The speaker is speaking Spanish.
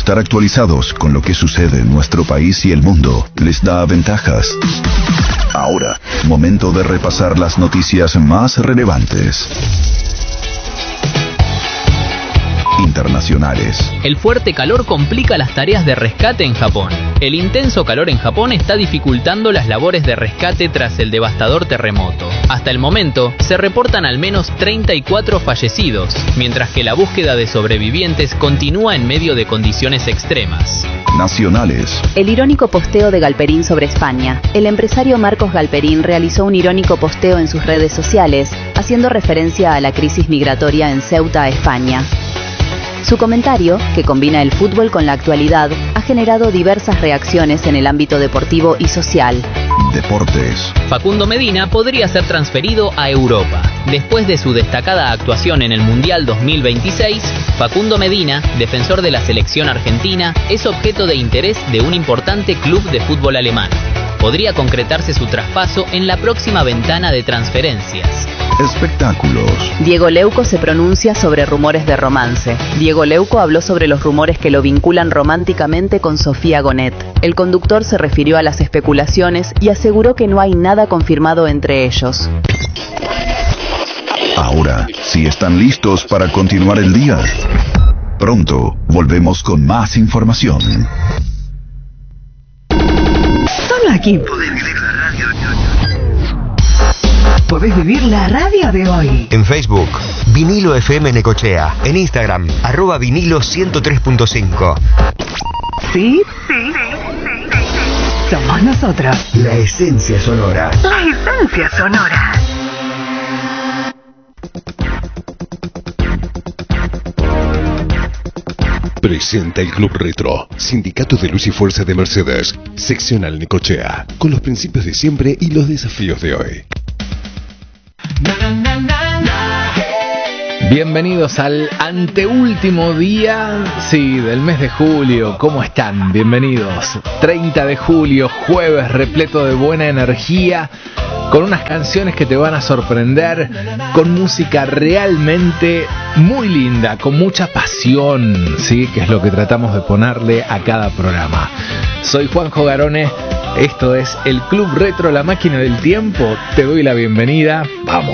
estar actualizados con lo que sucede en nuestro país y el mundo les da ventajas. Ahora, momento de repasar las noticias más relevantes. Internacionales. El fuerte calor complica las tareas de rescate en Japón. El intenso calor en Japón está dificultando las labores de rescate tras el devastador terremoto. Hasta el momento, se reportan al menos 34 fallecidos, mientras que la búsqueda de sobrevivientes continúa en medio de condiciones extremas. Nacionales. El irónico posteo de Galperín sobre España. El empresario Marcos Galperín realizó un irónico posteo en sus redes sociales, haciendo referencia a la crisis migratoria en Ceuta, España. Su comentario, que combina el fútbol con la actualidad, ha generado diversas reacciones en el ámbito deportivo y social. Deportes. Facundo Medina podría ser transferido a Europa. Después de su destacada actuación en el Mundial 2026, Facundo Medina, defensor de la selección argentina, es objeto de interés de un importante club de fútbol alemán. Podría concretarse su traspaso en la próxima ventana de transferencias. Espectáculos. Diego Leuco se pronuncia sobre rumores de romance. Diego Leuco habló sobre los rumores que lo vinculan románticamente con Sofía Gonet. El conductor se refirió a las especulaciones y aseguró que no hay nada confirmado entre ellos. Ahora, si están listos para continuar el día, pronto volvemos con más información. Solo aquí podés vivir la radio de hoy. En Facebook, Vinilo FM Necochea. En Instagram, @vinilo 103.5. ¿Sí? Somos nosotros. La esencia sonora. La esencia sonora. Presenta el Club Retro, Sindicato de Luz y Fuerza de Mercedes, seccional Necochea, con los principios de siempre y los desafíos de hoy. Bienvenidos al anteúltimo día, del mes de julio. ¿Cómo están? Bienvenidos. 30 de julio, jueves repleto de buena energía, con unas canciones que te van a sorprender, con música realmente muy linda, con mucha pasión, que es lo que tratamos de ponerle a cada programa. Soy Juanjo Garone, esto es el Club Retro, la máquina del tiempo. Te doy la bienvenida. Vamos.